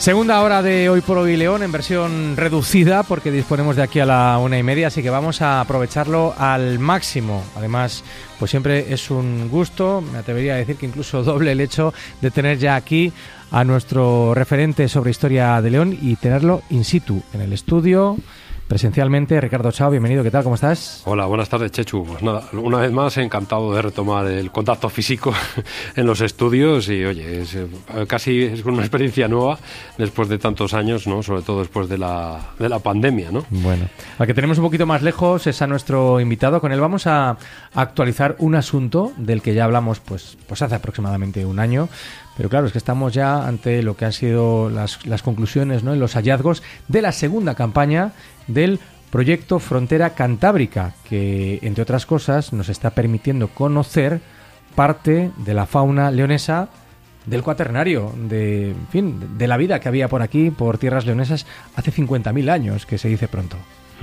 Segunda hora de Hoy por Hoy León, en versión reducida, porque disponemos de aquí a la 1:30, así que vamos a aprovecharlo al máximo. Además, pues siempre es un gusto, me atrevería a decir que incluso doble el hecho de tener ya aquí a nuestro referente sobre historia de León y tenerlo in situ, en el estudio, presencialmente. Ricardo Chao, bienvenido, ¿qué tal? ¿Cómo estás? Hola, buenas tardes, Chechu. Pues nada, una vez más encantado de retomar el contacto físico en los estudios y oye, casi es una experiencia nueva después de tantos años, ¿no? Sobre todo después de la pandemia, ¿no? Bueno, al que tenemos un poquito más lejos es a nuestro invitado. Con él vamos a actualizar un asunto del que ya hablamos pues hace aproximadamente un año. Pero claro, es que estamos ya ante lo que han sido las conclusiones, ¿no? Y los hallazgos de la segunda campaña del proyecto Frontera Cantábrica, que, entre otras cosas, nos está permitiendo conocer parte de la fauna leonesa del Cuaternario, de la vida que había por aquí, por tierras leonesas, hace 50.000 años, que se dice pronto.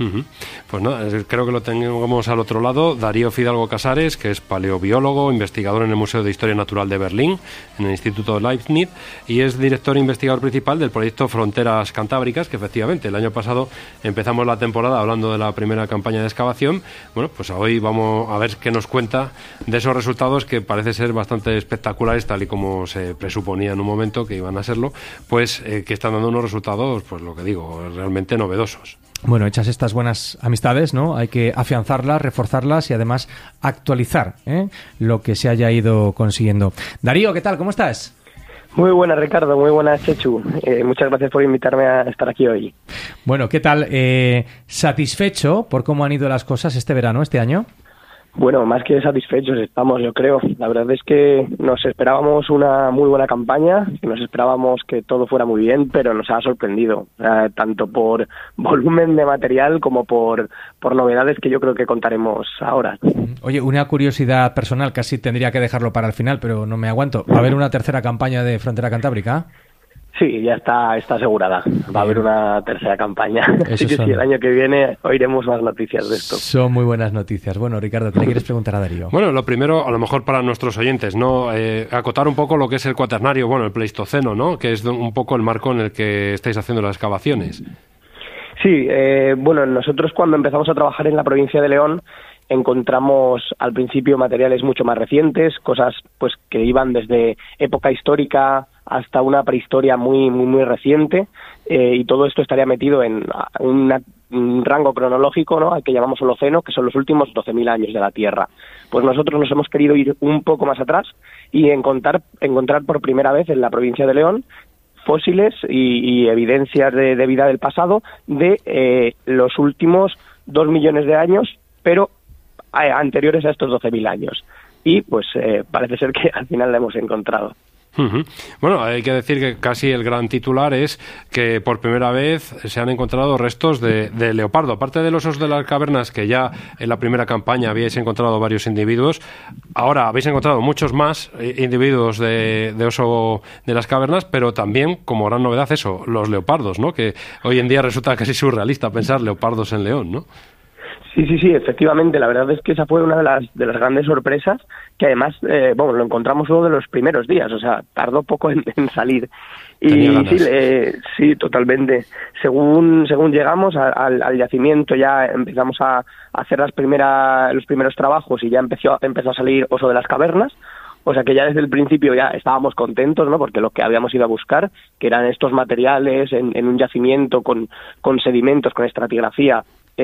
Pues nada, creo que lo tenemos al otro lado. Darío Fidalgo Casares, que es paleobiólogo, investigador en el Museo de Historia Natural de Berlín, en el Instituto Leibniz, y es director e investigador principal del proyecto Fronteras Cantábricas, que efectivamente el año pasado empezamos la temporada hablando de la primera campaña de excavación. Bueno, pues hoy vamos a ver qué nos cuenta de esos resultados, que parece ser bastante espectaculares, tal y como se presuponía en un momento que iban a serlo, pues que están dando unos resultados, pues lo que digo, realmente novedosos. Bueno, hechas estas buenas amistades, ¿no? Hay que afianzarlas, reforzarlas y además actualizar lo que se haya ido consiguiendo. Darío, ¿qué tal? ¿Cómo estás? Muy buenas, Ricardo. Muy buenas, Chechu. Muchas gracias por invitarme a estar aquí hoy. Bueno, ¿qué tal? ¿Satisfecho por cómo han ido las cosas este verano, este año? Bueno, más que satisfechos estamos, yo creo. La verdad es que nos esperábamos una muy buena campaña, nos esperábamos que todo fuera muy bien, pero nos ha sorprendido, tanto por volumen de material como por novedades que yo creo que contaremos ahora. Oye, una curiosidad personal, casi tendría que dejarlo para el final, pero no me aguanto. ¿Va a haber una tercera campaña de Frontera Cantábrica? Sí, ya está asegurada. Va a haber una tercera campaña. Así que sí, el año que viene oiremos más noticias de esto. Son muy buenas noticias. Bueno, Ricardo, ¿qué le quieres preguntar a Darío? Bueno, lo primero, a lo mejor para nuestros oyentes, ¿no? Acotar un poco lo que es el Cuaternario, bueno, el Pleistoceno, ¿no? Que es un poco el marco en el que estáis haciendo las excavaciones. Sí, bueno, nosotros cuando empezamos a trabajar en la provincia de León encontramos al principio materiales mucho más recientes, cosas pues que iban desde época histórica hasta una prehistoria muy muy muy reciente, y todo esto estaría metido en un rango cronológico, ¿no?, al que llamamos Holoceno, que son los últimos 12.000 años de la Tierra. Pues nosotros nos hemos querido ir un poco más atrás y encontrar por primera vez en la provincia de León fósiles y evidencias de vida del pasado de los últimos 2 millones de años, pero anteriores a estos 12.000 años. Y pues parece ser que al final la hemos encontrado. Bueno, hay que decir que casi el gran titular es que por primera vez se han encontrado restos de leopardo. Aparte de los osos de las cavernas, que ya en la primera campaña habíais encontrado varios individuos, ahora habéis encontrado muchos más individuos de oso de las cavernas, pero también, como gran novedad, eso, los leopardos, ¿no? Que hoy en día resulta casi surrealista pensar leopardos en León, ¿no? Sí, efectivamente. La verdad es que esa fue una de las grandes sorpresas, que además, lo encontramos uno de los primeros días, o sea, tardó poco en salir. Y sí, totalmente. Según llegamos al yacimiento, ya empezamos a hacer los primeros trabajos y ya empezó a salir oso de las cavernas. O sea que ya desde el principio ya estábamos contentos, ¿no? Porque lo que habíamos ido a buscar, que eran estos materiales en un yacimiento con sedimentos, con estratigrafía,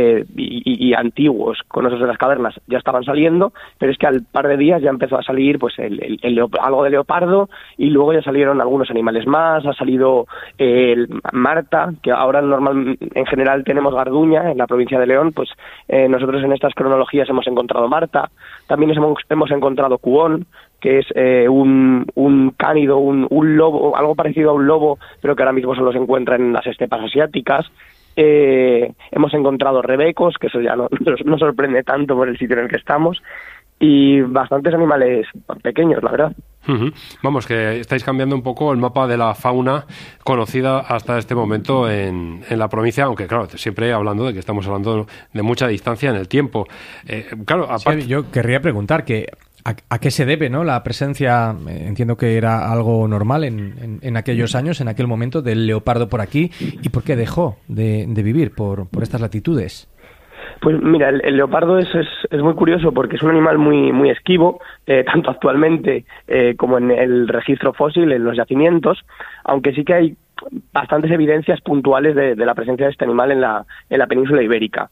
y antiguos con osos de las cavernas, ya estaban saliendo, pero es que al par de días ya empezó a salir pues algo de leopardo, y luego ya salieron algunos animales más. Ha salido el marta, que ahora en general tenemos garduña en la provincia de León, pues nosotros en estas cronologías hemos encontrado marta. También hemos encontrado cuón, que es un cánido, un lobo, algo parecido a un lobo, pero que ahora mismo solo se encuentra en las estepas asiáticas. Hemos encontrado rebecos, que eso ya no sorprende tanto por el sitio en el que estamos, y bastantes animales pequeños, la verdad. Vamos, que estáis cambiando un poco el mapa de la fauna conocida hasta este momento en la provincia, aunque claro, siempre hablando de que estamos hablando de mucha distancia en el tiempo. Claro, aparte... Sí, yo querría preguntar que ¿A qué se debe, ¿no? La presencia, entiendo que era algo normal en aquellos años, en aquel momento, del leopardo por aquí, y por qué dejó de vivir por estas latitudes. Pues mira, el leopardo es muy curioso porque es un animal muy esquivo, tanto actualmente como en el registro fósil, en los yacimientos, aunque sí que hay bastantes evidencias puntuales de la presencia de este animal en la península ibérica.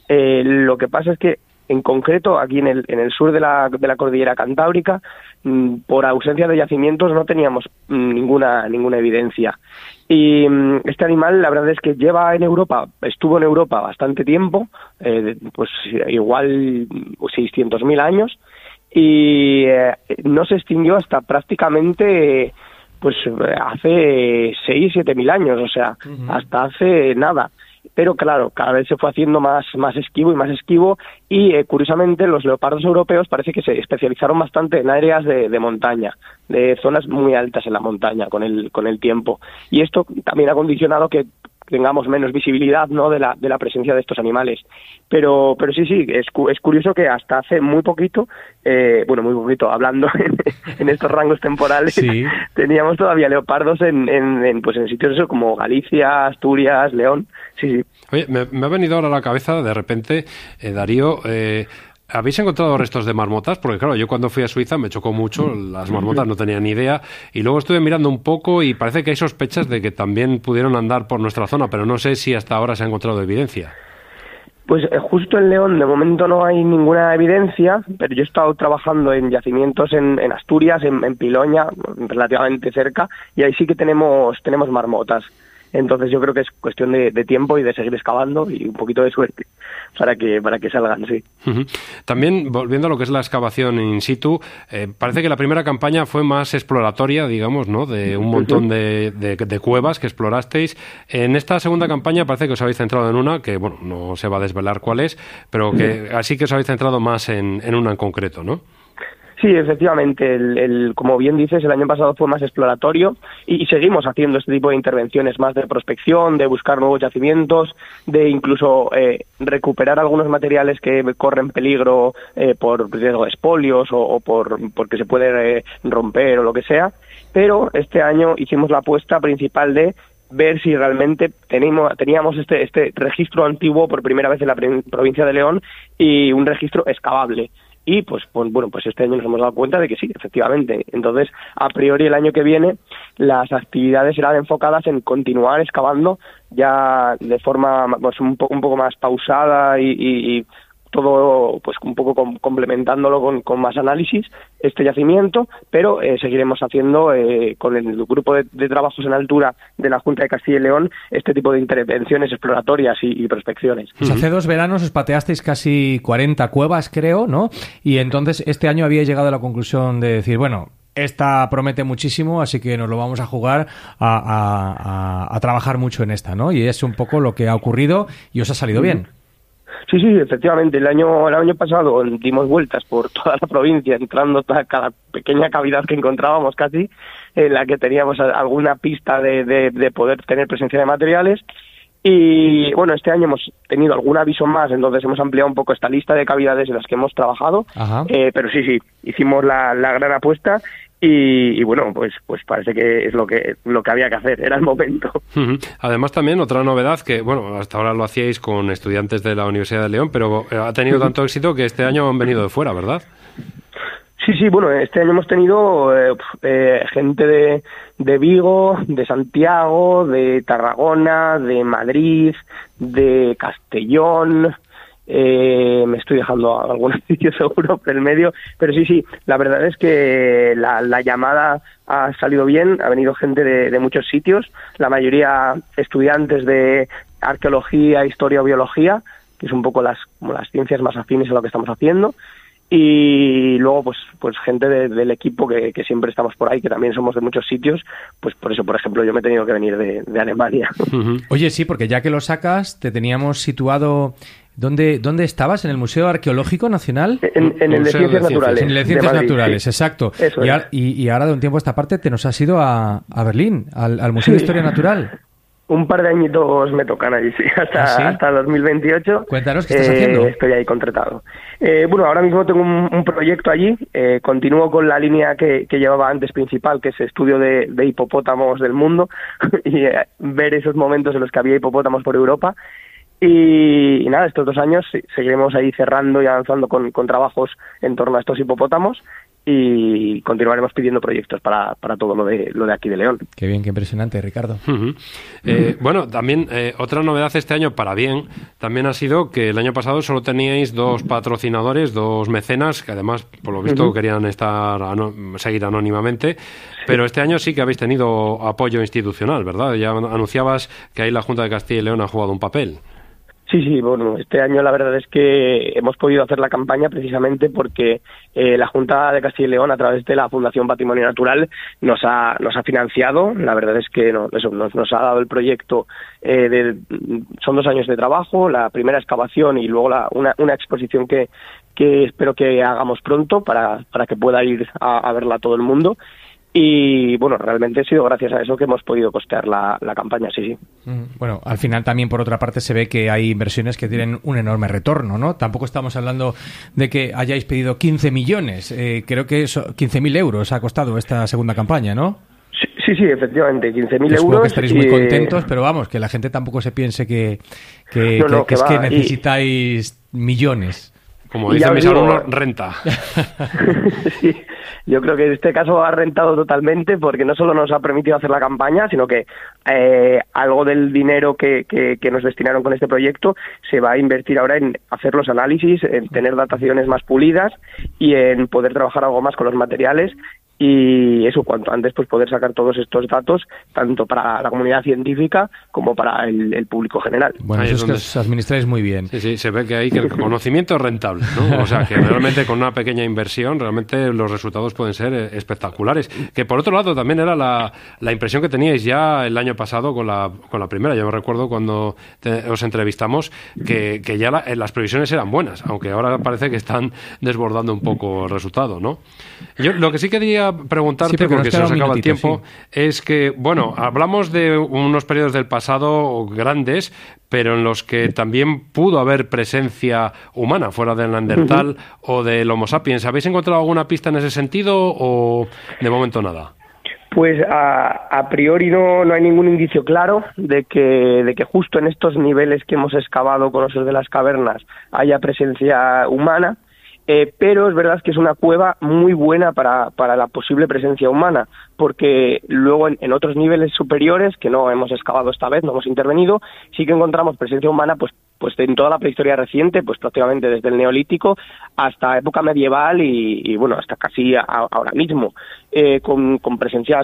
Lo que pasa es que, en concreto, aquí en el sur de la cordillera cantábrica, por ausencia de yacimientos no teníamos ninguna evidencia. Y este animal, la verdad es que estuvo en Europa bastante tiempo, pues igual 600.000 años, y no se extinguió hasta prácticamente pues hace 6-7.000 años, o sea, hasta hace nada. Pero claro, cada vez se fue haciendo más esquivo y curiosamente los leopardos europeos parece que se especializaron bastante en áreas de montaña, de zonas muy altas en la montaña con el tiempo, y esto también ha condicionado que tengamos menos visibilidad, ¿no?, de la presencia de estos animales. Pero sí, es curioso que hasta hace muy poquito, muy poquito, hablando en estos rangos temporales, sí, teníamos todavía leopardos en sitios eso, como Galicia, Asturias, León. Sí. Oye, me ha venido ahora a la cabeza, de repente, Darío, ¿habéis encontrado restos de marmotas? Porque claro, yo cuando fui a Suiza me chocó mucho, las marmotas no tenía ni idea, y luego estuve mirando un poco y parece que hay sospechas de que también pudieron andar por nuestra zona, pero no sé si hasta ahora se ha encontrado evidencia. Pues justo en León de momento no hay ninguna evidencia, pero yo he estado trabajando en yacimientos en Asturias, en Piloña, relativamente cerca, y ahí sí que tenemos marmotas. Entonces yo creo que es cuestión de tiempo y de seguir excavando y un poquito de suerte para que salgan, sí. Uh-huh. También, volviendo a lo que es la excavación in situ, parece que la primera campaña fue más exploratoria, digamos, ¿no?, de un montón de cuevas que explorasteis. En esta segunda campaña parece que os habéis centrado en una, que bueno, no se va a desvelar cuál es, pero que así que os habéis centrado más en una en concreto, ¿no? Sí, efectivamente, como bien dices, el año pasado fue más exploratorio y seguimos haciendo este tipo de intervenciones más de prospección, de buscar nuevos yacimientos, de incluso recuperar algunos materiales que corren peligro por riesgo de expolios o porque se puede romper o lo que sea, pero este año hicimos la apuesta principal de ver si realmente teníamos este registro antiguo por primera vez en la provincia de León y un registro excavable. Y pues este año nos hemos dado cuenta de que sí, efectivamente. Entonces, a priori el año que viene las actividades serán enfocadas en continuar excavando ya de forma pues un poco más pausada y todo pues un poco complementándolo con más análisis este yacimiento, pero seguiremos haciendo con el grupo de trabajos en altura de la Junta de Castilla y León este tipo de intervenciones exploratorias y prospecciones. Pues hace 2 veranos os pateasteis casi 40 cuevas, creo, ¿no? Y entonces este año había llegado a la conclusión de decir, bueno, esta promete muchísimo, así que nos lo vamos a jugar a trabajar mucho en esta, ¿no? Y es un poco lo que ha ocurrido y os ha salido bien. Sí, efectivamente. El año pasado dimos vueltas por toda la provincia, entrando a cada pequeña cavidad que encontrábamos casi, en la que teníamos alguna pista de poder tener presencia de materiales. Y bueno, este año hemos tenido algún aviso más, entonces hemos ampliado un poco esta lista de cavidades en las que hemos trabajado. Pero sí, hicimos la gran apuesta. Y bueno, pues parece que es lo que había que hacer, era el momento. Además también otra novedad que, bueno, hasta ahora lo hacíais con estudiantes de la Universidad de León, pero ha tenido tanto éxito que este año han venido de fuera, ¿verdad? Sí, bueno, este año hemos tenido gente de Vigo, de Santiago, de Tarragona, de Madrid, de Castellón. Me estoy dejando algún sitio seguro por el medio, pero sí, la verdad es que la llamada ha salido bien, ha venido gente de muchos sitios, la mayoría estudiantes de arqueología, historia o biología, que es un poco las ciencias más afines a lo que estamos haciendo, y luego pues gente del equipo que siempre estamos por ahí, que también somos de muchos sitios, pues por eso, por ejemplo, yo me he tenido que venir de Alemania. Oye, sí, porque ya que lo sacas, te teníamos situado... ¿Dónde estabas? ¿En el Museo Arqueológico Nacional? En el de Ciencias Naturales. En el de Ciencias Naturales, sí. Exacto. Eso y ahora de un tiempo a esta parte te nos has ido a Berlín, al Museo de Historia Natural. Un par de añitos me tocan ahí, sí, hasta 2028. Cuéntanos, ¿qué estás haciendo? Estoy ahí contratado. Bueno, ahora mismo tengo un proyecto allí. Continúo con la línea que llevaba antes principal, que es estudio de hipopótamos del mundo y ver esos momentos en los que había hipopótamos por Europa. Y nada, estos 2 años seguiremos ahí cerrando y avanzando con trabajos en torno a estos hipopótamos. Y continuaremos pidiendo proyectos para todo lo de aquí de León. Qué bien, qué impresionante, Ricardo. Bueno, también otra novedad este año, para bien, también ha sido que el año pasado solo teníais 2 patrocinadores, 2 mecenas, que además, por lo visto, querían seguir anónimamente, pero este año sí que habéis tenido apoyo institucional, ¿verdad? Ya anunciabas que ahí la Junta de Castilla y León ha jugado un papel. Sí, bueno, este año la verdad es que hemos podido hacer la campaña precisamente porque la Junta de Castilla y León, a través de la Fundación Patrimonio Natural, nos ha financiado. La verdad es que nos ha dado el proyecto. Son 2 años de trabajo, la primera excavación y luego una exposición que espero que hagamos pronto para que pueda ir a verla todo el mundo. Y bueno, realmente ha sido gracias a eso que hemos podido costear la campaña, sí. Bueno, al final también por otra parte se ve que hay inversiones que tienen un enorme retorno, ¿no? Tampoco estamos hablando de que hayáis pedido 15 millones, creo que 15.000 euros ha costado esta segunda campaña, ¿no? Sí, efectivamente, 15.000 euros. Supongo que estaréis muy contentos, pero vamos, que la gente tampoco se piense que necesitáis millones. Como dicen mis alumnos, renta. Sí, yo creo que en este caso ha rentado totalmente porque no solo nos ha permitido hacer la campaña, sino que algo del dinero que nos destinaron con este proyecto se va a invertir ahora en hacer los análisis, en tener dataciones más pulidas y en poder trabajar algo más con los materiales. Y eso, cuanto antes, pues poder sacar todos estos datos, tanto para la comunidad científica como para el público general. Bueno, eso es que os administráis muy bien. Sí, se ve que ahí que el conocimiento es rentable, ¿no? O sea, que realmente con una pequeña inversión, realmente los resultados pueden ser espectaculares. Que por otro lado también era la impresión que teníais ya el año pasado con la primera. Yo me recuerdo cuando os entrevistamos que ya las previsiones eran buenas, aunque ahora parece que están desbordando un poco el resultado, ¿no? Yo lo que sí quería preguntarte, porque se nos acaba el tiempo, es que, bueno, hablamos de unos periodos del pasado grandes, pero en los que también pudo haber presencia humana fuera del Neandertal o del Homo sapiens. ¿Habéis encontrado alguna pista en ese sentido o de momento nada? Pues a priori no hay ningún indicio claro de que justo en estos niveles que hemos excavado con osos de las cavernas haya presencia humana. Pero es verdad que es una cueva muy buena para la posible presencia humana, porque luego en otros niveles superiores, que no hemos excavado esta vez, no hemos intervenido, sí que encontramos presencia humana pues en toda la prehistoria reciente, pues prácticamente desde el Neolítico hasta época medieval y bueno, hasta casi ahora mismo, con presencia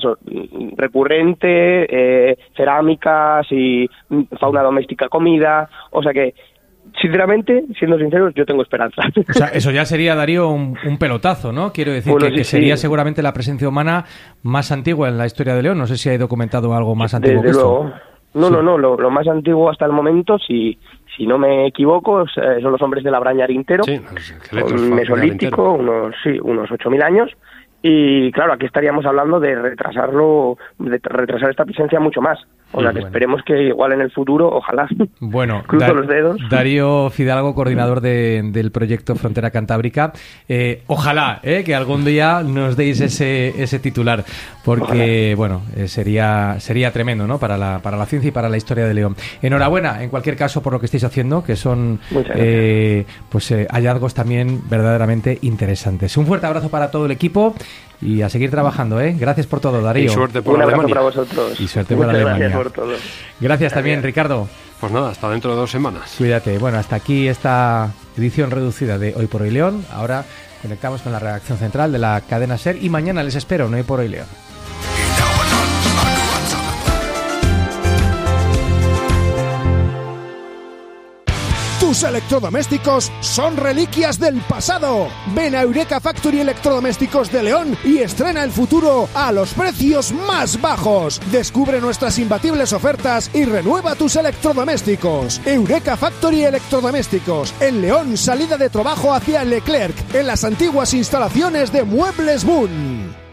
recurrente, cerámicas y fauna doméstica comida, o sea que sinceramente, siendo sinceros, yo tengo esperanza. O sea, eso ya sería, Darío, un pelotazo, ¿no? Quiero decir que sería seguramente la presencia humana más antigua en la historia de León. No sé si hay documentado algo más antiguo que esto. No, lo más antiguo hasta el momento, si no me equivoco, son los hombres de la Braña Arintero, con mesolítico, unos 8.000 años. Y claro, aquí estaríamos hablando de retrasar esta presencia mucho más. O sea, que esperemos que igual en el futuro, ojalá. Bueno, cruzo los dedos. Darío Fidalgo, coordinador del proyecto Frontera Cantábrica. Ojalá que algún día nos deis ese titular, porque bueno, sería tremendo, ¿no? Para la ciencia y para la historia de León. Enhorabuena, en cualquier caso, por lo que estáis haciendo, que son hallazgos también verdaderamente interesantes. Un fuerte abrazo para todo el equipo. Y a seguir trabajando, ¿eh? Gracias por todo, Darío. Y suerte por Alemania. Un abrazo para vosotros. Y suerte por Alemania. Gracias por todo. Gracias también, Ricardo. Pues nada, hasta dentro de 2 semanas. Cuídate. Bueno, hasta aquí esta edición reducida de Hoy por Hoy León. Ahora conectamos con la redacción central de la cadena SER y mañana les espero en Hoy por Hoy León. Tus electrodomésticos son reliquias del pasado. Ven a Eureka Factory Electrodomésticos de León y estrena el futuro a los precios más bajos. Descubre nuestras imbatibles ofertas y renueva tus electrodomésticos. Eureka Factory Electrodomésticos en León, salida de trabajo hacia Leclerc, en las antiguas instalaciones de Muebles Boon.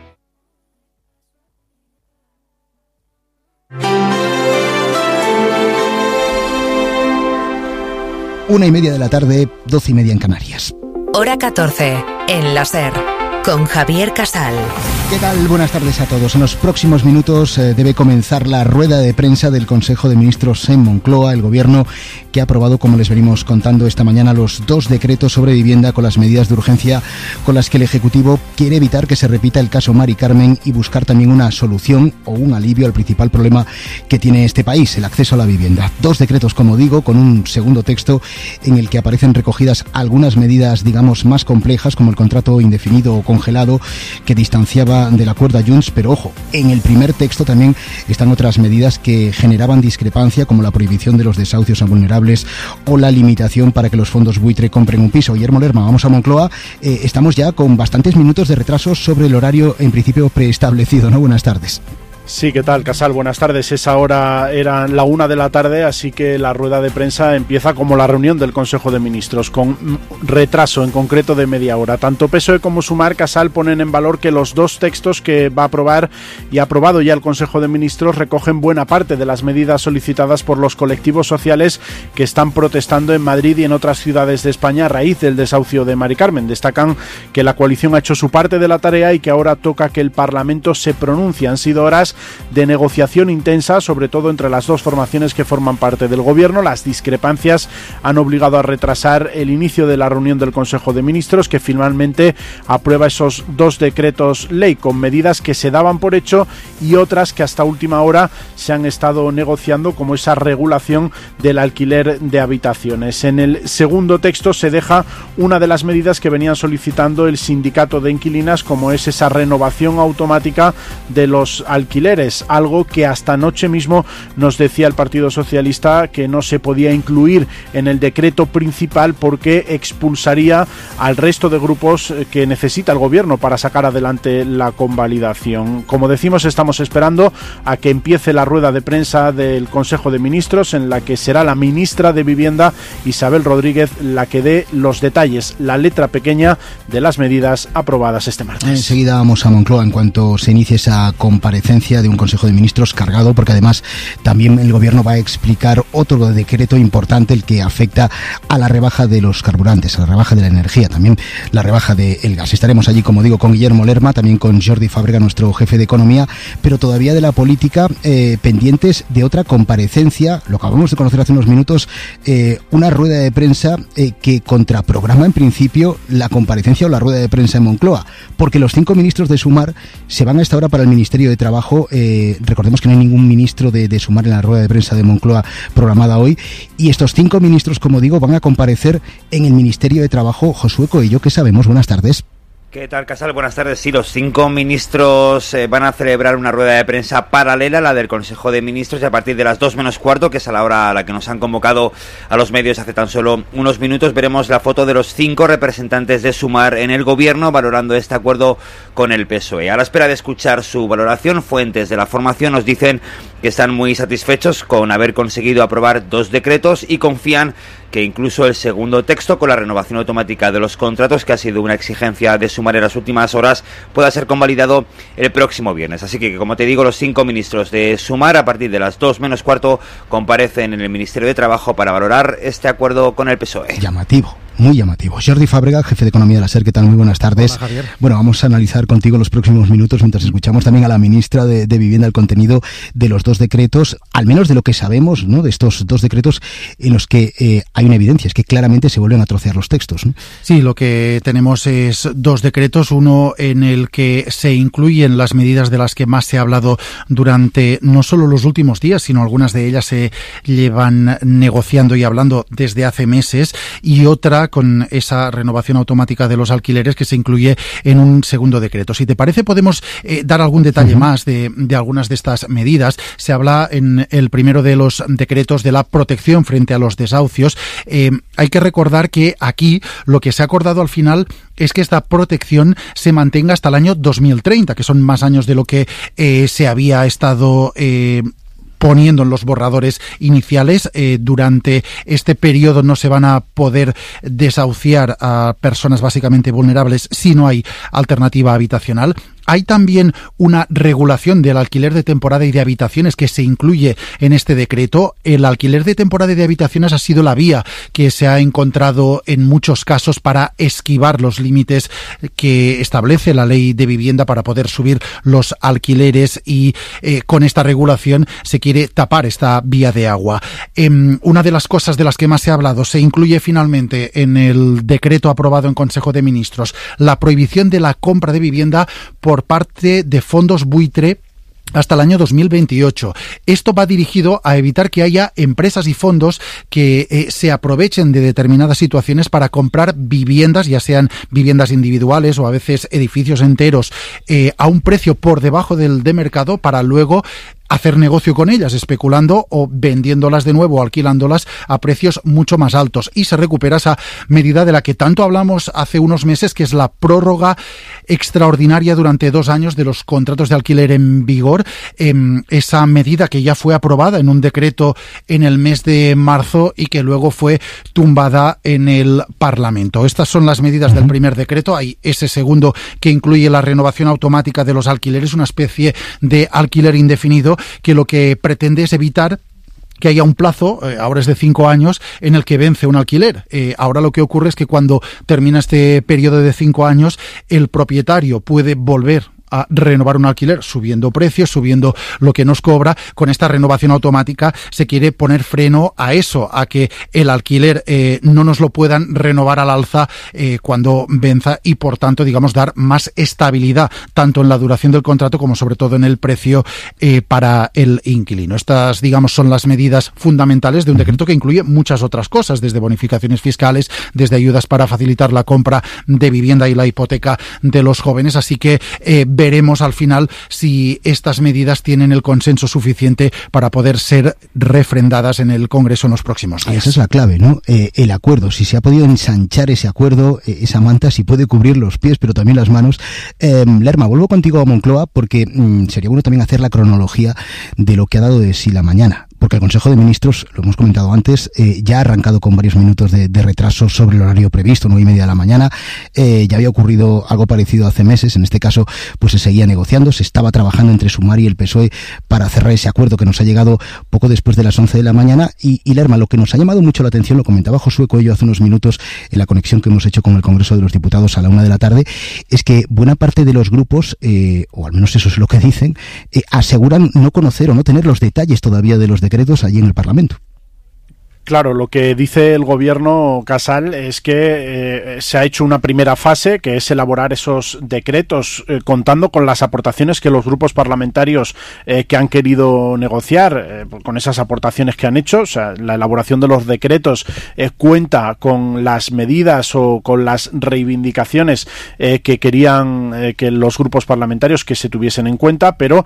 1:30 de la tarde, 12:30 en Canarias. Hora 14, en la SER, con Javier Casal. ¿Qué tal? Buenas tardes a todos. En los próximos minutos debe comenzar la rueda de prensa del Consejo de Ministros en Moncloa. El Gobierno que ha aprobado, como les venimos contando esta mañana, los 2 decretos sobre vivienda con las medidas de urgencia con las que el Ejecutivo quiere evitar que se repita el caso Mari Carmen y buscar también una solución o un alivio al principal problema que tiene este país, el acceso a la vivienda. 2 decretos, como digo, con un segundo texto en el que aparecen recogidas algunas medidas, digamos, más complejas, como el contrato indefinido o congelado que distanciaba del acuerdo a Junts, pero ojo, en el primer texto también están otras medidas que generaban discrepancia, como la prohibición de los desahucios a vulnerables o la limitación para que los fondos buitre compren un piso. Guillermo Lerma, vamos a Moncloa. Estamos ya con bastantes minutos de retraso sobre el horario en principio preestablecido, ¿no? Buenas tardes. Sí, ¿qué tal, Casal? Buenas tardes. Esa hora era la 1 de la tarde, así que la rueda de prensa empieza como la reunión del Consejo de Ministros, con retraso en concreto de media hora. Tanto PSOE como Sumar, Casal, ponen en valor que los 2 textos que va a aprobar y ha aprobado ya el Consejo de Ministros recogen buena parte de las medidas solicitadas por los colectivos sociales que están protestando en Madrid y en otras ciudades de España a raíz del desahucio de Mari Carmen. Destacan que la coalición ha hecho su parte de la tarea y que ahora toca que el Parlamento se pronuncie. Han sido horas de negociación intensa, sobre todo entre las 2 formaciones que forman parte del Gobierno. Las discrepancias han obligado a retrasar el inicio de la reunión del Consejo de Ministros, que finalmente aprueba esos 2 decretos ley con medidas que se daban por hecho y otras que hasta última hora se han estado negociando, como esa regulación del alquiler de habitaciones. En el segundo texto se deja una de las medidas que venían solicitando el sindicato de inquilinas, como es esa renovación automática de los alquileres, algo que hasta anoche mismo nos decía el Partido Socialista que no se podía incluir en el decreto principal porque expulsaría al resto de grupos que necesita el Gobierno para sacar adelante la convalidación. Como decimos, estamos esperando a que empiece la rueda de prensa del Consejo de Ministros, en la que será la ministra de Vivienda, Isabel Rodríguez, la que dé los detalles, la letra pequeña de las medidas aprobadas este martes. Enseguida vamos a Moncloa en cuanto se inicie esa comparecencia de un Consejo de Ministros cargado, porque además también el Gobierno va a explicar otro decreto importante, el que afecta a la rebaja de los carburantes, a la rebaja de la energía, también la rebaja del gas. Estaremos allí, como digo, con Guillermo Lerma, también con Jordi Fàbrega, nuestro jefe de Economía, pero todavía de la política, pendientes de otra comparecencia, lo acabamos de conocer hace unos minutos, una rueda de prensa que contraprograma en principio la comparecencia o la rueda de prensa en Moncloa, porque los 5 ministros de Sumar se van a esta hora para el Ministerio de Trabajo. Recordemos que no hay ningún ministro de Sumar en la rueda de prensa de Moncloa programada hoy, y estos 5 ministros, como digo, van a comparecer en el Ministerio de Trabajo. Josué Coello, ¿qué sabemos? Buenas tardes. ¿Qué tal, Casal? Buenas tardes. Sí, los 5 ministros van a celebrar una rueda de prensa paralela a la del Consejo de Ministros, y a partir de las 2:15, que es a la hora a la que nos han convocado a los medios hace tan solo unos minutos, veremos la foto de los 5 representantes de Sumar en el Gobierno valorando este acuerdo con el PSOE. A la espera de escuchar su valoración, fuentes de la formación nos dicen que están muy satisfechos con haber conseguido aprobar 2 decretos y confían que incluso el segundo texto, con la renovación automática de los contratos, que ha sido una exigencia de Sumar en las últimas horas, pueda ser convalidado el próximo viernes. Así que, como te digo, los 5 ministros de Sumar, a partir de las 2:15, comparecen en el Ministerio de Trabajo para valorar este acuerdo con el PSOE. Llamativo. Muy llamativo. Jordi Fàbrega, jefe de Economía de la SER, ¿qué tal? Muy buenas tardes. Hola, Javier. Bueno, vamos a analizar contigo los próximos minutos, mientras escuchamos también a la ministra de Vivienda el contenido de los 2 decretos, al menos de lo que sabemos, ¿no?, de estos 2 decretos en los que hay una evidencia, es que claramente se vuelven a trocear los textos, ¿no? Sí, lo que tenemos es 2 decretos, uno en el que se incluyen las medidas de las que más se ha hablado durante no solo los últimos días, sino algunas de ellas se llevan negociando y hablando desde hace meses, y otra con esa renovación automática de los alquileres que se incluye en un segundo decreto. Si te parece, podemos dar algún detalle más de algunas de estas medidas. Se habla en el primero de los decretos de la protección frente a los desahucios. Hay que recordar que aquí lo que se ha acordado al final es que esta protección se mantenga hasta el año 2030, que son más años de lo que se había estado poniendo en los borradores iniciales. Durante este periodo no se van a poder desahuciar a personas básicamente vulnerables si no hay alternativa habitacional. Hay también una regulación del alquiler de temporada y de habitaciones que se incluye en este decreto. El alquiler de temporada y de habitaciones ha sido la vía que se ha encontrado en muchos casos para esquivar los límites que establece la ley de vivienda para poder subir los alquileres, y con esta regulación se quiere tapar esta vía de agua. Una de las cosas de las que más se ha hablado, se incluye finalmente en el decreto aprobado en Consejo de Ministros la prohibición de la compra de vivienda por parte de fondos buitre hasta el año 2028. Esto va dirigido a evitar que haya empresas y fondos que se aprovechen de determinadas situaciones para comprar viviendas, ya sean viviendas individuales o a veces edificios enteros, a un precio por debajo del de mercado, para luego hacer negocio con ellas, especulando o vendiéndolas de nuevo, alquilándolas a precios mucho más altos. Y se recupera esa medida de la que tanto hablamos hace unos meses, que es la prórroga extraordinaria durante 2 años de los contratos de alquiler en vigor. Esa medida que ya fue aprobada en un decreto en el mes de marzo y que luego fue tumbada en el Parlamento. Estas son las medidas del primer decreto. Hay ese segundo que incluye la renovación automática de los alquileres, una especie de alquiler indefinido que lo que pretende es evitar que haya un plazo, ahora es de 5 años, en el que vence un alquiler. Ahora lo que ocurre es que cuando termina este periodo de 5 años, el propietario puede volver a renovar un alquiler subiendo precios, subiendo lo que nos cobra. Con esta renovación automática se quiere poner freno a eso, a que el alquiler no nos lo puedan renovar al alza cuando venza, y por tanto, digamos, dar más estabilidad tanto en la duración del contrato como sobre todo en el precio para el inquilino. Estas, digamos, son las medidas fundamentales de un decreto que incluye muchas otras cosas, desde bonificaciones fiscales, desde ayudas para facilitar la compra de vivienda y la hipoteca de los jóvenes. Así que veremos al final si estas medidas tienen el consenso suficiente para poder ser refrendadas en el Congreso en los próximos días. Esa es la clave, ¿no? El acuerdo, si se ha podido ensanchar ese acuerdo, esa manta, si puede cubrir los pies, pero también las manos. Lerma, vuelvo contigo a Moncloa porque sería bueno también hacer la cronología de lo que ha dado de sí la mañana. Porque el Consejo de Ministros, lo hemos comentado antes, ya ha arrancado con varios minutos de retraso sobre el horario previsto, 9:30 de la mañana. Ya había ocurrido algo parecido hace meses. En este caso, pues se seguía negociando, se estaba trabajando entre Sumar y el PSOE para cerrar ese acuerdo que nos ha llegado poco después de las 11 de la mañana. Y Lerma, lo que nos ha llamado mucho la atención, lo comentaba Josué Coello hace unos minutos en la conexión que hemos hecho con el Congreso de los Diputados a la 1 de la tarde, es que buena parte de los grupos, o al menos eso es lo que dicen, aseguran no conocer o no tener los detalles todavía de los decretos allí en el Parlamento. Claro, lo que dice el gobierno, Casal, es que se ha hecho una primera fase, que es elaborar esos decretos, contando con las aportaciones que los grupos parlamentarios que han querido negociar, con esas aportaciones que han hecho. O sea, la elaboración de los decretos cuenta con las medidas o con las reivindicaciones que querían que los grupos parlamentarios que se tuviesen en cuenta, pero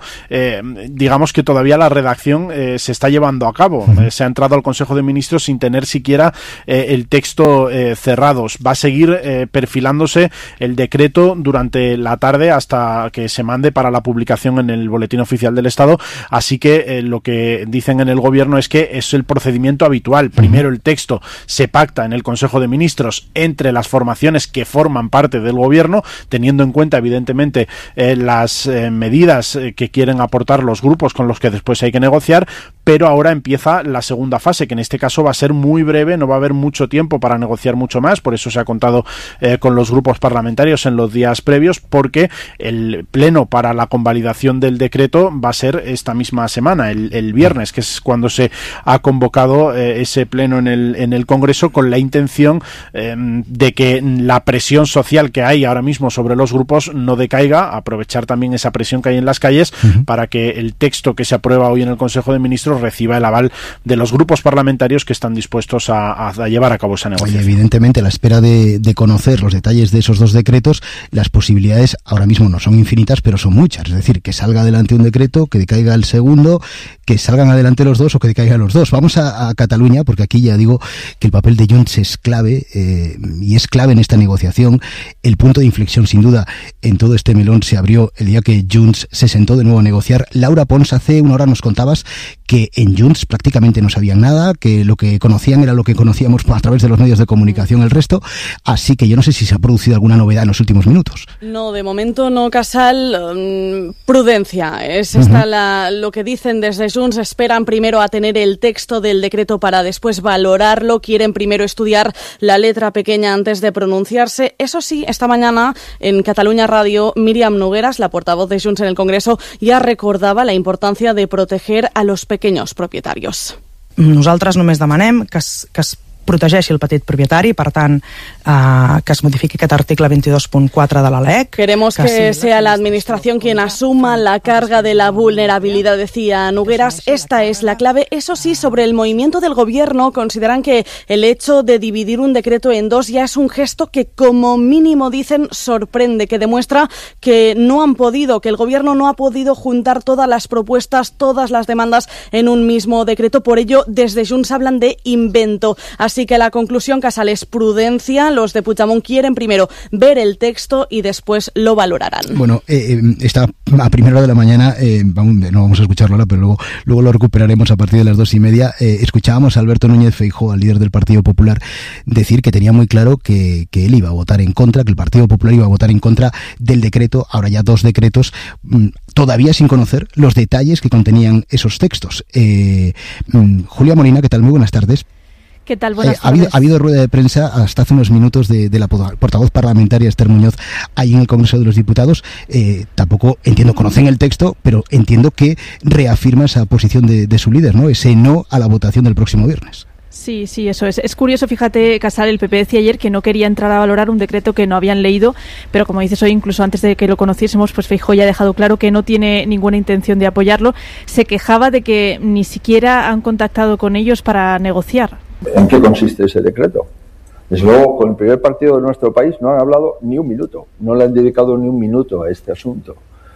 digamos que todavía la redacción se está llevando a cabo. Se ha entrado al Consejo de Ministros sin tener siquiera el texto cerrado. Va a seguir perfilándose el decreto durante la tarde hasta que se mande para la publicación en el Boletín Oficial del Estado, así que lo que dicen en el gobierno es que es el procedimiento habitual. Primero el texto se pacta en el Consejo de Ministros entre las formaciones que forman parte del gobierno, teniendo en cuenta evidentemente las medidas que quieren aportar los grupos con los que después hay que negociar, pero ahora empieza la segunda fase, que en este caso va a ser muy breve, no va a haber mucho tiempo para negociar mucho más. Por eso se ha contado con los grupos parlamentarios en los días previos, porque el pleno para la convalidación del decreto va a ser esta misma semana, el viernes, que es cuando se ha convocado ese pleno en el Congreso, con la intención de que la presión social que hay ahora mismo sobre los grupos no decaiga, aprovechar también esa presión que hay en las calles para que el texto que se aprueba hoy en el Consejo de Ministros reciba el aval de los grupos parlamentarios que están dispuestos a llevar a cabo esa negociación. Oye, evidentemente, a la espera de conocer los detalles de esos dos decretos, las posibilidades ahora mismo no son infinitas, pero son muchas. Es decir, que salga adelante un decreto, que decaiga el segundo, que salgan adelante los dos o que caigan los dos. Vamos a Cataluña, porque aquí ya digo que el papel de Junts es clave, y es clave en esta negociación. El punto de inflexión, sin duda, en todo este melón se abrió el día que Junts se sentó de nuevo a negociar. Laura Pons, hace una hora nos contabas que en Junts prácticamente no sabían nada, que lo que conocían era lo que conocíamos a través de los medios de comunicación el resto, así que yo no sé si se ha producido alguna novedad en los últimos minutos. No, de momento no, Casal. Prudencia, es lo que dicen desde Junts. Esperan primero a tener el texto del decreto para después valorarlo, quieren primero estudiar la letra pequeña antes de pronunciarse. Eso sí, esta mañana en Catalunya Radio, Míriam Nogueras, la portavoz de Junts en el Congreso, ya recordava la importancia de proteger a los pequeños propietarios. Nosaltres només demanem que es protegeixi el petit propietari, per tant, que es modifiqui aquest article 22.4 de la LEC. Queremos que sea la Administración quien asuma la carga de la vulnerabilidad, decía Nogueras. Esta es la clave. Eso sí, sobre el movimiento del Gobierno, consideran que el hecho de dividir un decreto en dos ya es un gesto que, como mínimo, dicen, sorprende, que demuestra que que el Gobierno no ha podido juntar todas las propuestas, todas las demandas en un mismo decreto. Por ello, desde Junts hablan de invento. Así que la conclusión, Casal, es prudencia. Los de Puigdemont quieren primero ver el texto y después lo valorarán. Bueno, está a primera hora de la mañana, no vamos a escucharlo ahora, pero luego lo recuperaremos a partir de las 2:30. Escuchábamos a Alberto Núñez Feijóo, al líder del Partido Popular, decir que tenía muy claro que él iba a votar en contra, que el Partido Popular iba a votar en contra del decreto, ahora ya 2 decretos, todavía sin conocer los detalles que contenían esos textos. Julia Molina, ¿qué tal? Muy buenas tardes. ¿Qué tal? Buenas tardes. Ha habido rueda de prensa hasta hace unos minutos de la portavoz parlamentaria Esther Muñoz ahí en el Congreso de los Diputados. Tampoco entiendo, conocen el texto, pero entiendo que reafirma esa posición de su líder, ¿no? Ese no a la votación del próximo viernes. Sí, eso es. Es curioso, fíjate, Casal, el PP decía ayer que no quería entrar a valorar un decreto que no habían leído, pero como dices hoy, incluso antes de que lo conociésemos, pues Feijóo ya ha dejado claro que no tiene ninguna intención de apoyarlo. Se quejaba de que ni siquiera han contactado con ellos para negociar. ¿En qué consiste ese decreto? Desde luego, con el primer partido de nuestro país no han hablado ni un minuto, no le han dedicado ni un minuto a este asunto.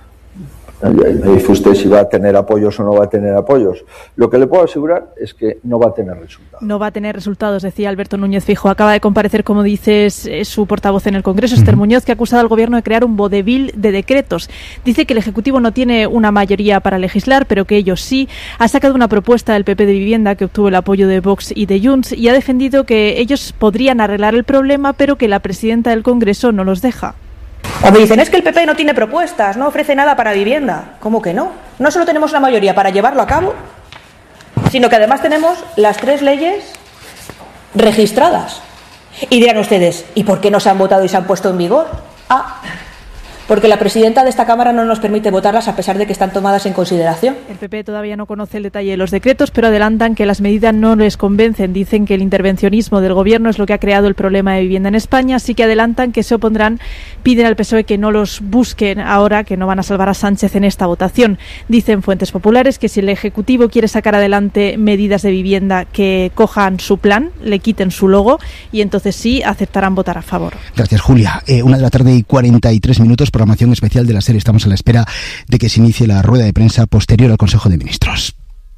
Me dice usted si va a tener apoyos o no va a tener apoyos. Lo que le puedo asegurar es que no va a tener resultados. No va a tener resultados, decía Alberto Núñez Feijóo. Acaba de comparecer, como dices, su portavoz en el Congreso, Esther Muñoz, que ha acusado al Gobierno de crear un vodevil de decretos. Dice que el Ejecutivo no tiene una mayoría para legislar, pero que ellos sí. Ha sacado una propuesta del PP de vivienda que obtuvo el apoyo de Vox y de Junts y ha defendido que ellos podrían arreglar el problema, pero que la presidenta del Congreso no los deja. Cuando dicen es que el PP no tiene propuestas, no ofrece nada para vivienda. ¿Cómo que no? No solo tenemos la mayoría para llevarlo a cabo, sino que además tenemos las 3 leyes registradas. Y dirán ustedes, ¿y por qué no se han votado y se han puesto en vigor? Porque la presidenta de esta Cámara no nos permite votarlas a pesar de que están tomadas en consideración. El PP todavía no conoce el detalle de los decretos, pero adelantan que las medidas no les convencen. Dicen que el intervencionismo del Gobierno es lo que ha creado el problema de vivienda en España, así que adelantan que se opondrán, piden al PSOE que no los busquen ahora, que no van a salvar a Sánchez en esta votación. Dicen fuentes populares que si el Ejecutivo quiere sacar adelante medidas de vivienda que cojan su plan, le quiten su logo y entonces sí aceptarán votar a favor. Gracias, Julia. 1:43 programación especial de la SER. Estamos a la espera de que se inicie la rueda de prensa posterior al Consejo de Ministros.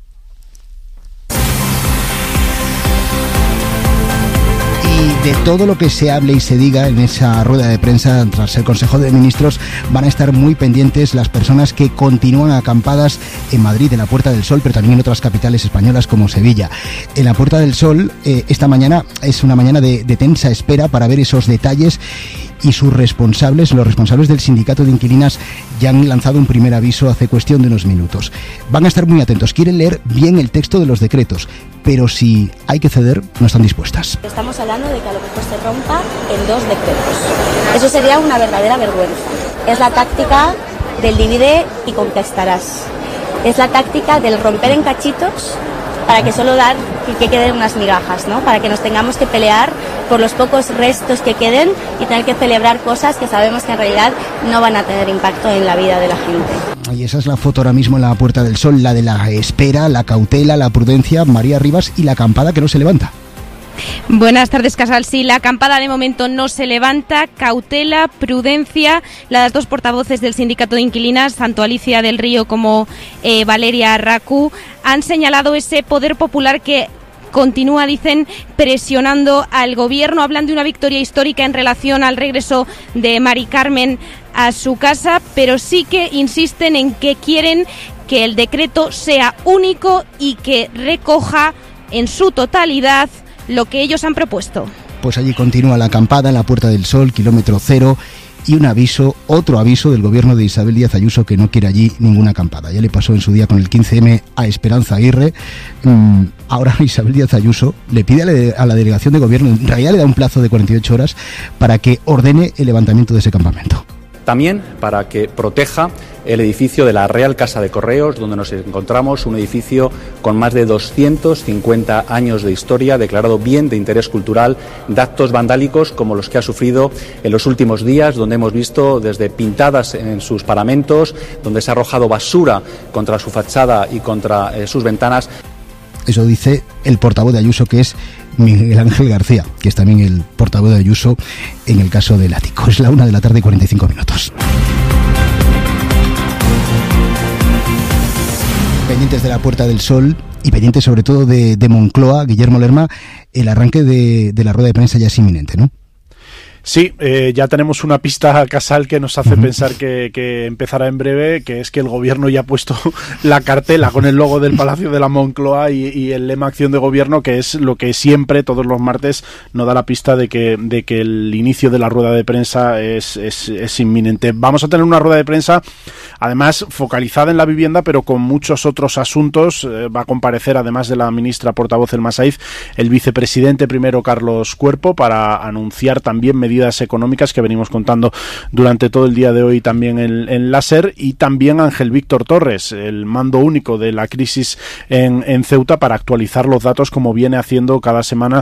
Y de todo lo que se hable y se diga en esa rueda de prensa tras el Consejo de Ministros van a estar muy pendientes las personas que continúan acampadas en Madrid, en la Puerta del Sol, pero también en otras capitales españolas como Sevilla. En la Puerta del Sol, esta mañana es una mañana de tensa espera para ver esos detalles y sus responsables, los responsables del sindicato de inquilinas, ya han lanzado un primer aviso hace cuestión de unos minutos. Van a estar muy atentos, quieren leer bien el texto de los decretos, pero si hay que ceder, no están dispuestas. Estamos hablando de que a lo mejor se rompa en 2 decretos. Eso sería una verdadera vergüenza. Es la táctica del divide y conquistarás. Es la táctica del romper en cachitos para que solo dar y que queden unas migajas, ¿no? Para que nos tengamos que pelear por los pocos restos que queden y tener que celebrar cosas que sabemos que en realidad no van a tener impacto en la vida de la gente. Y esa es la foto ahora mismo en la Puerta del Sol, la de la espera, la cautela, la prudencia, María Rivas y la acampada que no se levanta. Buenas tardes, Casal. Sí, la acampada de momento no se levanta. Cautela, prudencia. Las dos portavoces del sindicato de inquilinas, tanto Alicia del Río como Valeria Racú, han señalado ese poder popular que continúa, dicen, presionando al gobierno. Hablan de una victoria histórica en relación al regreso de Mari Carmen a su casa, pero sí que insisten en que quieren que el decreto sea único y que recoja en su totalidad lo que ellos han propuesto. Pues allí continúa la acampada en la Puerta del Sol, kilómetro cero, y otro aviso del gobierno de Isabel Díaz Ayuso, que no quiere allí ninguna acampada. Ya le pasó en su día con el 15M a Esperanza Aguirre. Ahora Isabel Díaz Ayuso le pide a la delegación de gobierno, en realidad le da un plazo de 48 horas para que ordene el levantamiento de ese campamento. También para que proteja el edificio de la Real Casa de Correos, donde nos encontramos, un edificio con más de 250 años de historia, declarado bien de interés cultural, de actos vandálicos como los que ha sufrido en los últimos días, donde hemos visto desde pintadas en sus paramentos, donde se ha arrojado basura contra su fachada y contra sus ventanas. Eso dice el portavoz de Ayuso, que es Miguel Ángel García, que es también el portavoz de Ayuso en el caso del ático. Es la 1:45 p.m. Pendientes de la Puerta del Sol y pendientes sobre todo de Moncloa, Guillermo Lerma, el arranque de la rueda de prensa ya es inminente, ¿no? Sí, ya tenemos una pista, Casal, que nos hace pensar que empezará en breve, que es que el gobierno ya ha puesto la cartela con el logo del Palacio de la Moncloa y el lema Acción de Gobierno, que es lo que siempre, todos los martes, nos da la pista de que el inicio de la rueda de prensa es inminente. Vamos a tener una rueda de prensa, además, focalizada en la vivienda, pero con muchos otros asuntos. Va a comparecer, además de la ministra portavoz Elma Saiz, el vicepresidente primero, Carlos Cuerpo, para anunciar también medidas económicas que venimos contando durante todo el día de hoy también en la SER, y también Ángel Víctor Torres, el mando único de la crisis en Ceuta, para actualizar los datos como viene haciendo cada semana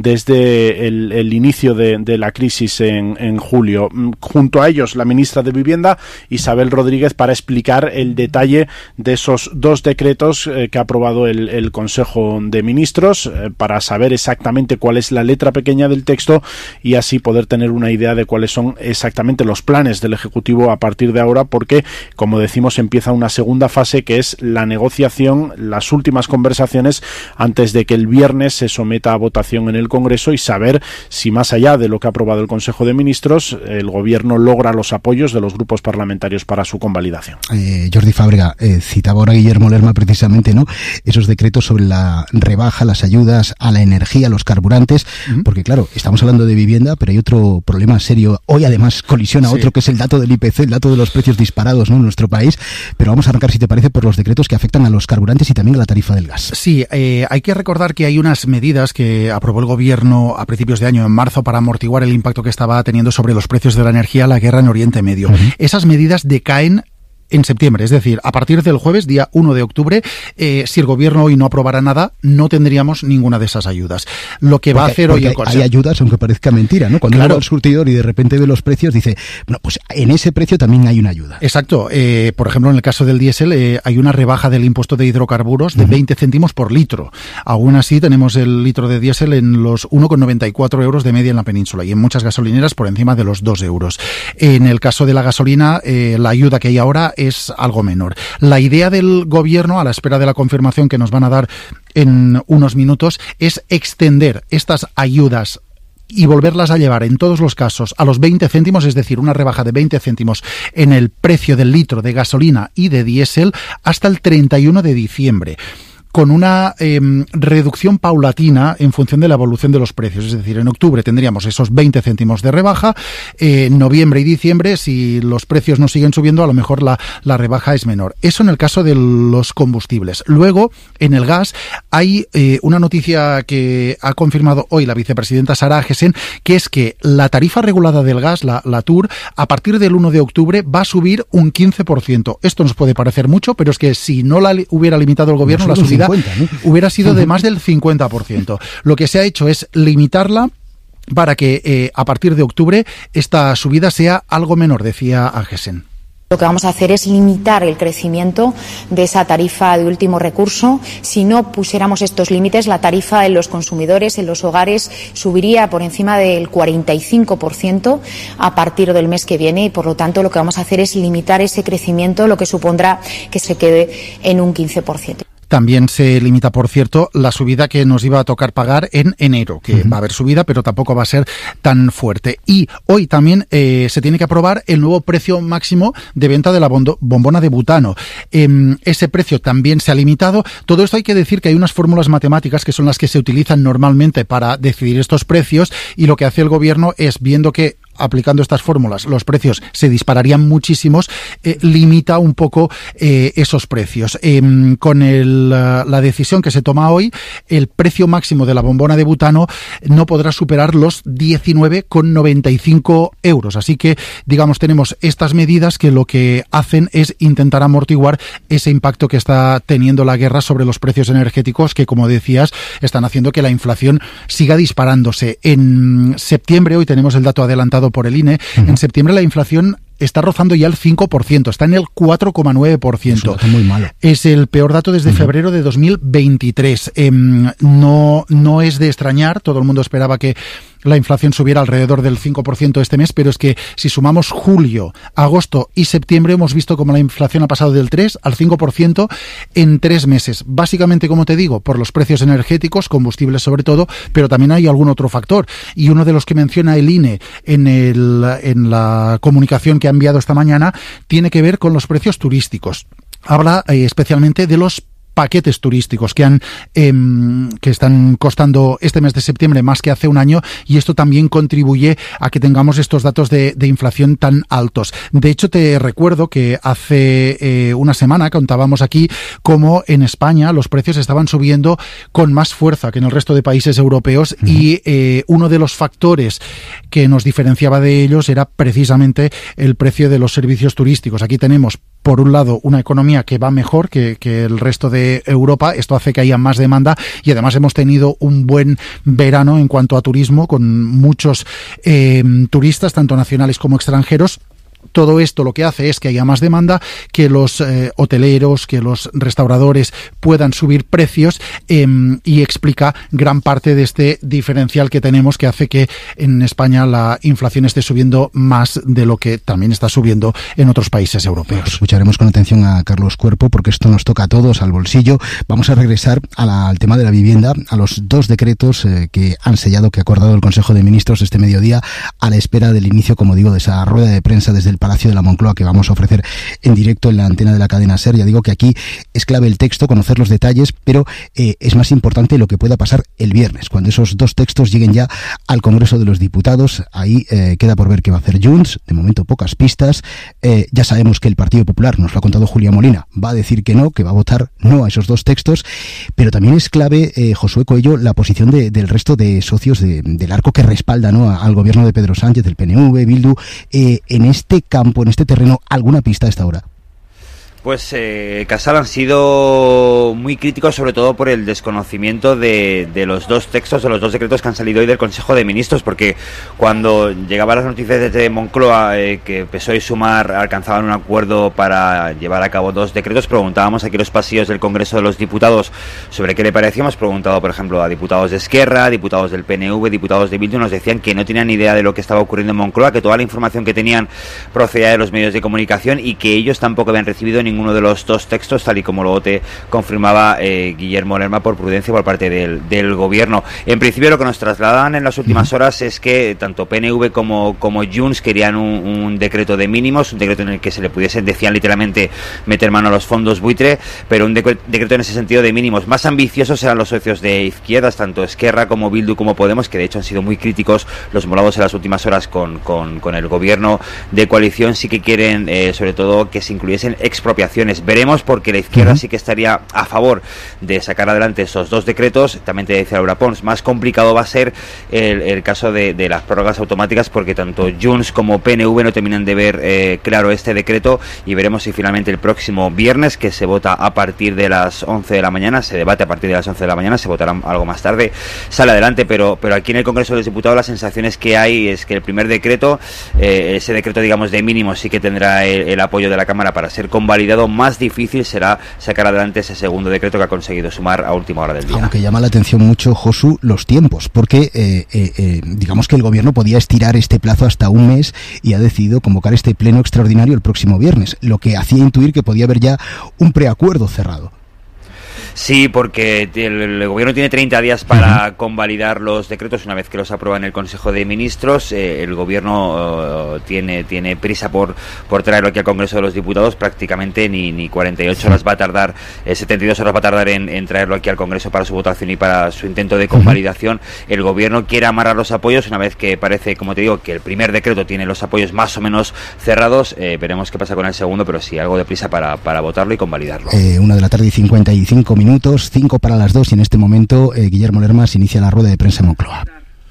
desde el inicio de la crisis en julio. Junto a ellos la ministra de Vivienda, Isabel Rodríguez, para explicar el detalle de esos dos decretos que ha aprobado el Consejo de Ministros, para saber exactamente cuál es la letra pequeña del texto y así poder tener una idea de cuáles son exactamente los planes del Ejecutivo a partir de ahora, porque, como decimos, empieza una segunda fase, que es la negociación, las últimas conversaciones antes de que el viernes se someta a votación en el Congreso, y saber si, más allá de lo que ha aprobado el Consejo de Ministros, el Gobierno logra los apoyos de los grupos parlamentarios para su convalidación. Jordi Fábrega, citaba ahora Guillermo Lerma precisamente, ¿no?, esos decretos sobre la rebaja, las ayudas a la energía, a los carburantes, porque claro, estamos hablando de vivienda, pero hay otro problema serio. Hoy además colisiona otro, que es el dato del IPC, el dato de los precios disparados, ¿no?, en nuestro país. Pero vamos a arrancar, si te parece, por los decretos que afectan a los carburantes y también a la tarifa del gas. Sí, hay que recordar que hay unas medidas que aprobó el Gobierno a principios de año, en marzo, para amortiguar el impacto que estaba teniendo sobre los precios de la energía la guerra en Oriente Medio. Esas medidas decaen en septiembre, es decir, a partir del jueves, día 1 de octubre, si el Gobierno hoy no aprobara nada, no tendríamos ninguna de esas ayudas. Lo que va a hacer hoy el Consejo... Hay ayudas, aunque parezca mentira, ¿no? Cuando uno va al surtidor y de repente ve los precios, dice, bueno, pues en ese precio también hay una ayuda. Exacto. Por ejemplo, en el caso del diésel, hay una rebaja del impuesto de hidrocarburos de 20 céntimos por litro. Aún así, tenemos el litro de diésel en los 1,94 euros de media en la península, y en muchas gasolineras por encima de los 2 euros. En el caso de la gasolina, la ayuda que hay ahora es algo menor. La idea del Gobierno, a la espera de la confirmación que nos van a dar en unos minutos, es extender estas ayudas y volverlas a llevar en todos los casos a los 20 céntimos, es decir, una rebaja de 20 céntimos en el precio del litro de gasolina y de diésel hasta el 31 de diciembre. Con una reducción paulatina en función de la evolución de los precios. Es decir, en octubre tendríamos esos 20 céntimos de rebaja, en noviembre y diciembre, si los precios no siguen subiendo, a lo mejor la rebaja es menor. Eso en el caso de los combustibles. Luego, en el gas, hay una noticia que ha confirmado hoy la vicepresidenta Sara Agesen, que es que la tarifa regulada del gas, la TUR, a partir del 1 de octubre va a subir un 15%. Esto nos puede parecer mucho, pero es que si no la hubiera limitado el Gobierno, la subida hubiera sido de más del 50%. Lo que se ha hecho es limitarla para que a partir de octubre esta subida sea algo menor, decía Agesen. Lo que vamos a hacer es limitar el crecimiento de esa tarifa de último recurso. Si no pusiéramos estos límites, la tarifa en los consumidores, en los hogares, subiría por encima del 45% a partir del mes que viene y, por lo tanto, lo que vamos a hacer es limitar ese crecimiento, lo que supondrá que se quede en un 15%. También se limita, por cierto, la subida que nos iba a tocar pagar en enero, que va a haber subida, pero tampoco va a ser tan fuerte. Y hoy también se tiene que aprobar el nuevo precio máximo de venta de la bombona de butano. Ese precio también se ha limitado. Todo esto hay que decir que hay unas fórmulas matemáticas que son las que se utilizan normalmente para decidir estos precios, y lo que hace el gobierno es, viendo que aplicando estas fórmulas los precios se dispararían muchísimos, limita un poco esos precios. Con la decisión que se toma hoy, el precio máximo de la bombona de butano no podrá superar los 19,95 euros. Así que, digamos, tenemos estas medidas que lo que hacen es intentar amortiguar ese impacto que está teniendo la guerra sobre los precios energéticos, que, como decías, están haciendo que la inflación siga disparándose. En septiembre, hoy tenemos el dato adelantado por el INE, en septiembre la inflación está rozando ya el 5%, está en el 4,9%. Es muy malo. Es el peor dato desde febrero de 2023. No es de extrañar, todo el mundo esperaba que la inflación subiera alrededor del 5% este mes, pero es que si sumamos julio, agosto y septiembre, hemos visto como la inflación ha pasado del 3 al 5% en 3 meses. Básicamente, como te digo, por los precios energéticos, combustibles sobre todo, pero también hay algún otro factor. Y uno de los que menciona el INE en la comunicación que ha enviado esta mañana tiene que ver con los precios turísticos. Habla especialmente de los paquetes turísticos que están costando este mes de septiembre más que hace un año, y esto también contribuye a que tengamos estos datos de inflación tan altos. De hecho, te recuerdo que hace una semana contábamos aquí cómo en España los precios estaban subiendo con más fuerza que en el resto de países europeos, y uno de los factores que nos diferenciaba de ellos era precisamente el precio de los servicios turísticos. Aquí tenemos, por un lado, una economía que va mejor que el resto de Europa. Esto hace que haya más demanda, y además hemos tenido un buen verano en cuanto a turismo, con muchos turistas, tanto nacionales como extranjeros. Todo esto lo que hace es que haya más demanda, que los hoteleros, que los restauradores puedan subir precios, y explica gran parte de este diferencial que tenemos, que hace que en España la inflación esté subiendo más de lo que también está subiendo en otros países europeos. Escucharemos con atención a Carlos Cuerpo, porque esto nos toca a todos, al bolsillo. Vamos a regresar al tema de la vivienda, a los 2 decretos que han sellado, que ha acordado el Consejo de Ministros este mediodía, a la espera del inicio, como digo, de esa rueda de prensa desde el Palacio de la Moncloa, que vamos a ofrecer en directo en la antena de la cadena SER. Ya digo que aquí es clave el texto, conocer los detalles, pero es más importante lo que pueda pasar el viernes, cuando esos 2 textos lleguen ya al Congreso de los Diputados. Ahí queda por ver qué va a hacer Junts. De momento, pocas pistas. Ya sabemos que el Partido Popular, nos lo ha contado Julia Molina, va a decir que no, que va a votar no a esos 2 textos, pero también es clave, Josué Coello, la posición del resto de socios del arco que respalda, ¿no?, al gobierno de Pedro Sánchez, del PNV, Bildu, en este campo, en este terreno. ¿Alguna pista a esta hora? Pues Casal, han sido muy críticos, sobre todo por el desconocimiento de los 2 textos, de los 2 decretos que han salido hoy del Consejo de Ministros, porque cuando llegaban las noticias desde Moncloa que PSOE y Sumar alcanzaban un acuerdo para llevar a cabo 2 decretos, preguntábamos aquí en los pasillos del Congreso de los Diputados sobre qué le parecía. Hemos preguntado, por ejemplo, a diputados de Esquerra, diputados del PNV, diputados de Bildu. Nos decían que no tenían ni idea de lo que estaba ocurriendo en Moncloa, que toda la información que tenían procedía de los medios de comunicación, y que ellos tampoco habían recibido ninguno de los 2 textos, tal y como luego te confirmaba Guillermo Lerma, por prudencia por parte del gobierno. En principio, lo que nos trasladan en las últimas horas es que tanto PNV como Junts querían un decreto de mínimos, un decreto en el que se le pudiesen, decían literalmente, meter mano a los fondos buitre, pero un decreto en ese sentido de mínimos. Más ambiciosos eran los socios de izquierdas, tanto Esquerra como Bildu como Podemos, que de hecho han sido muy críticos los molados en las últimas horas con el gobierno de coalición. Sí que quieren, sobre todo, que se incluyesen expropiaciones negociaciones. Veremos, porque la izquierda sí que estaría a favor de sacar adelante esos 2 decretos. También te decía Laura Pons, más complicado va a ser el caso de las prórrogas automáticas, porque tanto Junts como PNV no terminan de ver claro este decreto, y veremos si finalmente el próximo viernes, que se vota a partir de las 11 de la mañana, se debate a partir de las 11 de la mañana, se votará algo más tarde, sale adelante, pero aquí en el Congreso de los Diputados las sensaciones que hay es que el primer decreto, ese decreto digamos de mínimo, sí que tendrá el apoyo de la Cámara para ser convalidado. Más difícil será sacar adelante ese segundo decreto que ha conseguido sumar a última hora del día. Aunque llama la atención mucho, Josu, los tiempos, porque digamos que el Gobierno podía estirar este plazo hasta un mes y ha decidido convocar este pleno extraordinario el próximo viernes, lo que hacía intuir que podía haber ya un preacuerdo cerrado. Sí, porque el Gobierno tiene 30 días para convalidar los decretos una vez que los aprueba en el Consejo de Ministros. El Gobierno tiene prisa por traerlo aquí al Congreso de los Diputados. Prácticamente ni 48 horas va a tardar, 72 horas va a tardar en traerlo aquí al Congreso para su votación y para su intento de convalidación. El Gobierno quiere amarrar los apoyos una vez que parece, como te digo, que el primer decreto tiene los apoyos más o menos cerrados. Veremos qué pasa con el segundo, pero sí, algo de prisa para votarlo y convalidarlo. 1:55 minutos, 5 para las 2, y en este momento Guillermo Lermas inicia la rueda de prensa en Moncloa.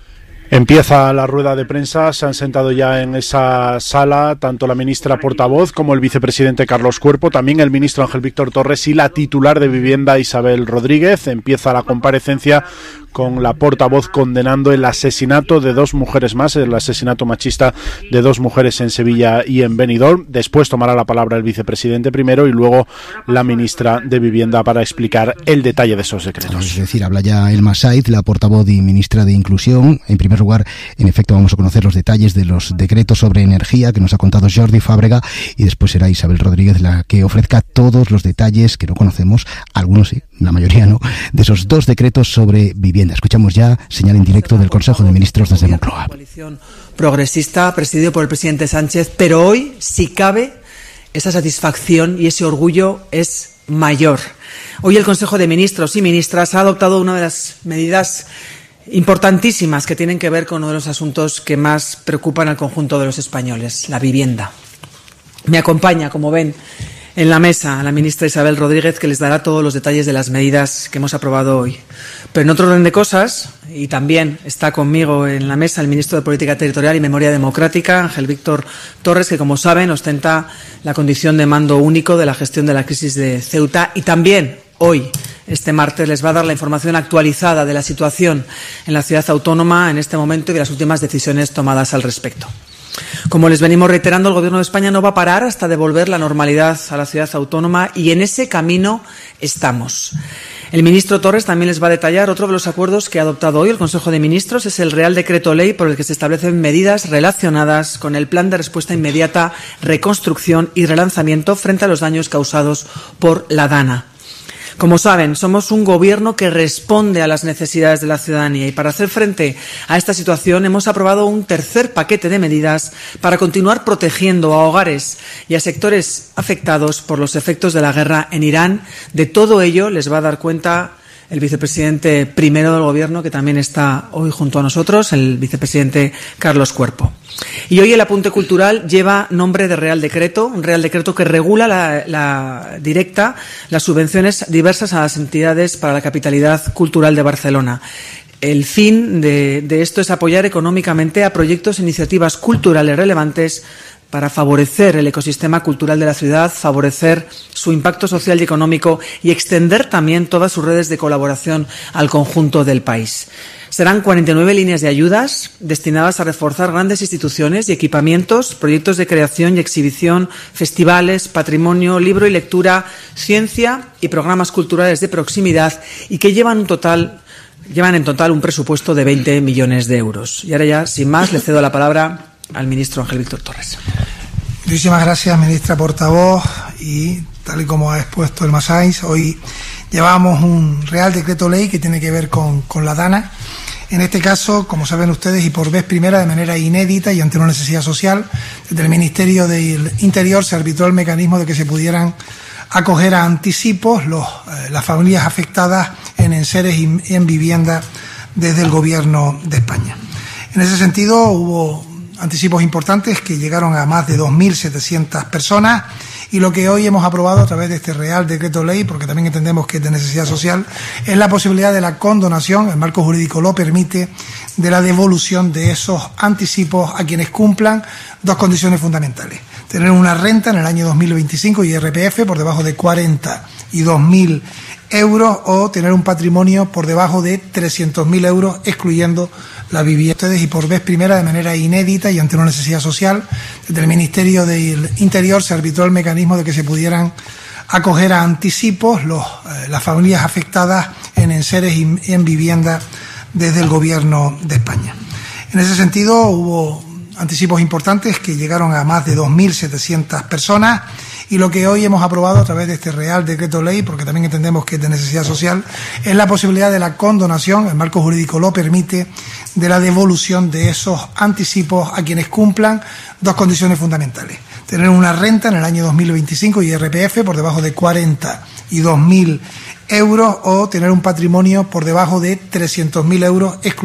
Empieza la rueda de prensa, se han sentado ya en esa sala tanto la ministra portavoz como el vicepresidente Carlos Cuerpo, también el ministro Ángel Víctor Torres y la titular de Vivienda Isabel Rodríguez. Empieza la comparecencia con la portavoz condenando el asesinato de 2 mujeres más, el asesinato machista de 2 mujeres en Sevilla y en Benidorm. Después tomará la palabra el vicepresidente primero y luego la ministra de Vivienda para explicar el detalle de esos decretos. Es decir, habla ya Elma Said, la portavoz y ministra de Inclusión. En primer lugar, en efecto, vamos a conocer los detalles de los decretos sobre energía que nos ha contado Jordi Fábrega, y después será Isabel Rodríguez la que ofrezca todos los detalles que no conocemos, algunos sí, la mayoría no, de esos 2 decretos sobre vivienda. Escuchamos ya señal en directo del Consejo de Ministros desde Moncloa. Coalición progresista presidido por el presidente Sánchez, pero hoy, si cabe, esa satisfacción y ese orgullo es mayor. Hoy el Consejo de Ministros y Ministras ha adoptado una de las medidas importantísimas que tienen que ver con uno de los asuntos que más preocupan al conjunto de los españoles, la vivienda. Me acompaña, como ven, en la mesa la ministra Isabel Rodríguez, que les dará todos los detalles de las medidas que hemos aprobado hoy. Pero en otro orden de cosas, y también está conmigo en la mesa el ministro de Política Territorial y Memoria Democrática, Ángel Víctor Torres, que, como saben, ostenta la condición de mando único de la gestión de la crisis de Ceuta, y también hoy, este martes, les va a dar la información actualizada de la situación en la ciudad autónoma en este momento y de las últimas decisiones tomadas al respecto. Como les venimos reiterando, el Gobierno de España no va a parar hasta devolver la normalidad a la ciudad autónoma, y en ese camino estamos. El ministro Torres también les va a detallar otro de los acuerdos que ha adoptado hoy el Consejo de Ministros. Es el Real Decreto Ley por el que se establecen medidas relacionadas con el Plan de Respuesta Inmediata, Reconstrucción y Relanzamiento frente a los daños causados por la DANA. Como saben, somos un gobierno que responde a las necesidades de la ciudadanía, y para hacer frente a esta situación hemos aprobado un tercer paquete de medidas para continuar protegiendo a hogares y a sectores afectados por los efectos de la guerra en Irán. De todo ello les va a dar cuenta el vicepresidente primero del Gobierno, que también está hoy junto a nosotros, el vicepresidente Carlos Cuerpo. Y hoy el apunte cultural lleva nombre de Real Decreto, un Real Decreto que regula las subvenciones diversas a las entidades para la capitalidad cultural de Barcelona. El fin de esto es apoyar económicamente a proyectos e iniciativas culturales relevantes para favorecer el ecosistema cultural de la ciudad, favorecer su impacto social y económico y extender también todas sus redes de colaboración al conjunto del país. Serán 49 líneas de ayudas destinadas a reforzar grandes instituciones y equipamientos, proyectos de creación y exhibición, festivales, patrimonio, libro y lectura, ciencia y programas culturales de proximidad, y que llevan en total un presupuesto de 20 millones de euros. Y ahora ya, sin más, le cedo la palabra al ministro Ángel Víctor Torres. Muchísimas gracias, ministra portavoz, y tal y como ha expuesto Elma Said, hoy llevamos un Real Decreto Ley que tiene que ver con la DANA. En este caso, como saben ustedes, y por vez primera, de manera inédita y ante una necesidad social, desde el Ministerio del Interior se arbitró el mecanismo de que se pudieran acoger a anticipos las familias afectadas en enseres y en vivienda desde el Gobierno de España. En ese sentido, hubo anticipos importantes que llegaron a más de 2.700 personas, Y lo que hoy hemos aprobado a través de este Real Decreto Ley, porque también entendemos que es de necesidad social, es la posibilidad de la condonación, el marco jurídico lo permite, de la devolución de esos anticipos a quienes cumplan dos condiciones fundamentales. Tener una renta en el año 2025 y IRPF por debajo de 42.000 euros o tener un patrimonio por debajo de 300.000 euros, excluyendo la vivienda. Ustedes, y por vez primera, de manera inédita y ante una necesidad social, desde el Ministerio del Interior se arbitró el mecanismo de que se pudieran acoger a anticipos las familias afectadas en enseres y en vivienda desde el Gobierno de España. En ese sentido, hubo anticipos importantes que llegaron a más de 2.700 personas, y lo que hoy hemos aprobado a través de este Real Decreto Ley, porque también entendemos que es de necesidad social, es la posibilidad de la condonación, el marco jurídico lo permite, de la devolución de esos anticipos a quienes cumplan dos condiciones fundamentales. Tener una renta en el año 2025 y IRPF por debajo de 42.000 euros o tener un patrimonio por debajo de 300.000 euros, excluyendo